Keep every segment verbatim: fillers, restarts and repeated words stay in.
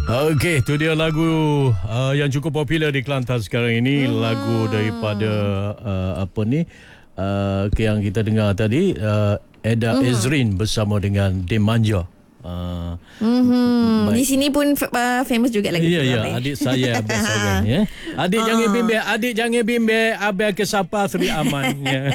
Okey, itu dia lagu uh, yang cukup popular di Kelantan sekarang ini. Hmm. Lagu daripada uh, apa ni uh, yang kita dengar tadi, uh, Eda hmm. Ezrin bersama dengan Demanja. Uh, mm-hmm. Di sini pun uh, famous juga lagi. Ya, ya, adik saya Abbas orang ya. Adik uh. jangan bimbang, adik jangan bimbang, abang ke siapa Seri Aman ya.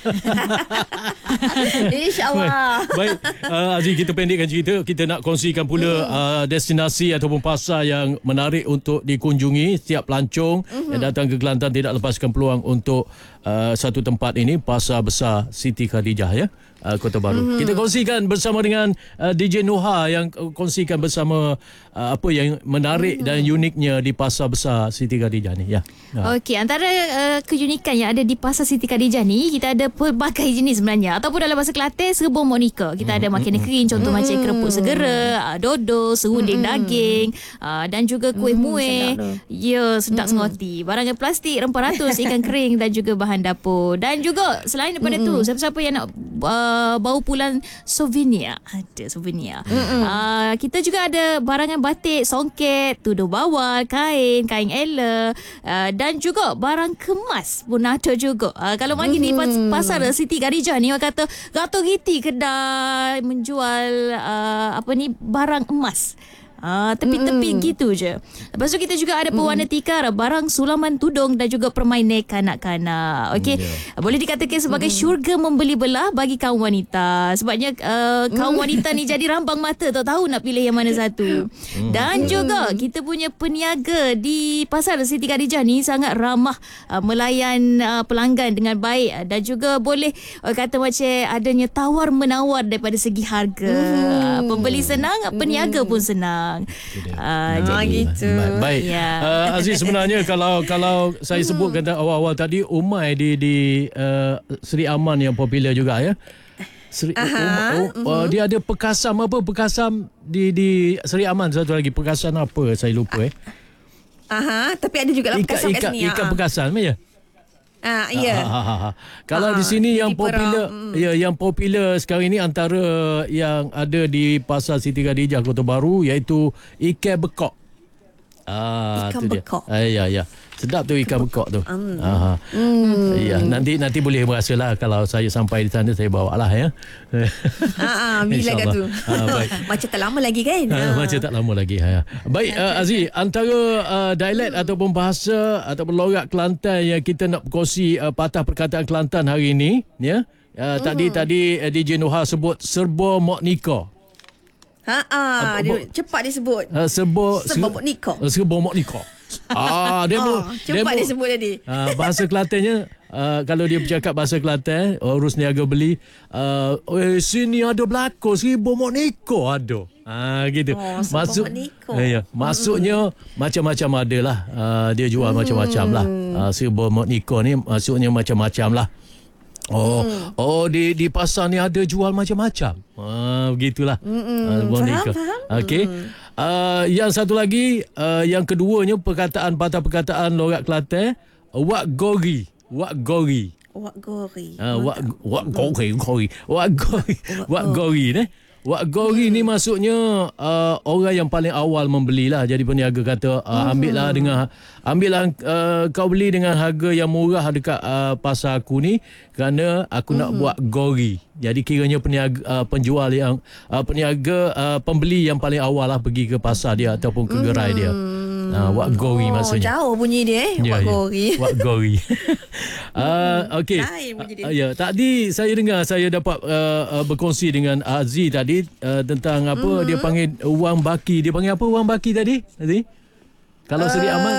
InsyaAllah. Baik, uh, Aziz, kita pendekkan cerita. Kita nak kongsikan pula mm. uh, destinasi ataupun pasar yang menarik untuk dikunjungi. Setiap pelancong mm-hmm. yang datang ke Kelantan tidak lepaskan peluang untuk uh, satu tempat ini, Pasar Besar Siti Khadijah ya, uh, Kota Baru. Mm-hmm. Kita kongsikan bersama dengan uh, D J Nuha yang uh, kongsikan bersama uh, apa yang menarik mm-hmm. dan uniknya di Pasar Besar Siti Khadijah ni ya. Uh. Okey, antara uh, keunikan yang ada di Pasar Siti Khadijah ni, kita ada pelbagai jenis sebenarnya. Ataupun dalam bahasa Kelantan, serbuk monika. Kita mm-hmm. ada makanan kering, contoh mm-hmm. macam kerupuk segera, uh, dodo, serunding mm-hmm. daging, uh, dan juga kuih mm, muih. Ya, sedap mm-hmm. sengoti. Barangan plastik rempah ratus, ikan kering dan juga bahan dapur. Dan juga selain daripada mm-hmm. tu, siapa-siapa yang nak uh, bawa pulang souvenir, ada souvenir. Mm-hmm. Uh, kita juga ada barangan batik, songket, tudung bawal, kain, kain ela, uh, dan juga barang kemas pun ada juga. Uh, kalau mari mm-hmm. ni Pasar Siti Khadijah ni, orang kata gato giti kedai menjual uh, apa ni barang emas. Ah, tepi-tepi mm. gitu je. Lepas tu kita juga ada pewarna mm. tikar, barang sulaman tudung dan juga permainan kanak-kanak. Okey, yeah. boleh dikatakan sebagai mm. syurga membeli belah bagi kaum wanita. Sebabnya uh, kaum mm. wanita ni jadi rambang mata, tak tahu nak pilih yang mana satu. Mm. Dan juga kita punya peniaga di Pasar Siti Khadijah ni sangat ramah, uh, melayan uh, pelanggan dengan baik, dan juga boleh uh, kata macam adanya tawar-menawar daripada segi harga. Mm. Uh, pembeli senang, peniaga mm. pun senang. Ah, jadi gitu. Baik. Ya. Uh, Aziz, sebenarnya kalau kalau saya sebut kata awal-awal tadi, Umai di di uh, Seri Aman yang popular juga ya. Seri, Umai, uh, uh, dia ada Pekasam apa? Pekasam di di Seri Aman, satu lagi Pekasam apa? Saya lupa eh. Aha, tapi ada juga lah Pekasam kat sini. Ikan Pekasam ya. Ah, ya. Ha, ha, ha. Kalau ah, di sini yang popular mm. ya yang popular sekarang ini antara yang ada di Pasar Siti Khadijah Kota Baru, iaitu ikan bekok. Ah, ikan bekok. Ah, ya ya. Sedap tu ikan bekok tu. Mm. Ah, mm. Ya, nanti nanti boleh merasalah kalau saya sampai di sana, saya bawa lah ya. Ah, ah bila kat tu. Ah, baik. Macam tak lama lagi kan? Ah, macam tak lama lagi. Ha. Baik, uh, Aziz, antara uh, dialek mm. ataupun bahasa ataupun logat Kelantan yang kita nak berkongsi, uh, patah perkataan Kelantan hari ini, ya. Uh, mm. Tadi tadi uh, D J Nuha sebut serba mok nikah. Ha ah, dia cepat dia sebut. Uh, serba serba mok nikah. Uh, serba mok nikah. Ah, demo. Oh, cepat dia sebut tadi. Uh, bahasa Kelantannya, uh, kalau dia bercakap bahasa Kelantan, urus niaga beli, uh, eh, sini ada belakang seribu mok nikah ada. Ah, gitu. Oh, Maksud, eh, ya, maksudnya mm. macam-macam ada lah. Uh, dia jual mm. macam-macam lah. Uh, seribu mok nikah ni maksudnya macam-macam lah. Oh, hmm. oh di di pasar ni ada jual macam-macam. Ah, begitulah. Hmm, uh, faham, faham. Okey. Hmm. Uh, yang satu lagi, uh, yang keduanya perkataan patah perkataan logat Kelantan, wak gori, wak gori. Wak gori. Ah, uh, wak wak gori, gori. Wak gori. Wak gori ni. Wak gori ni maksudnya uh, orang yang paling awal membelilah. Jadi peniaga kata uh, ambillah dengan ambillah uh, kau beli dengan harga yang murah dekat uh, pasar aku ni, kerana aku mm-hmm. nak buat gori. Jadi kiranya peniaga uh, penjual yang uh, peniaga uh, pembeli yang paling awal lah pergi ke pasar dia ataupun ke gerai dia. Uh, wak gori oh, maksudnya. Jauh bunyi dia eh. Ya, wak ya. gori. Wak gori. uh, Okey. Uh, ya, tadi saya dengar, saya dapat uh, uh, berkongsi dengan Aziz tadi uh, tentang apa mm-hmm. dia panggil wang baki. Dia panggil apa wang baki tadi? Tadi? Kalau uh, Seri Aman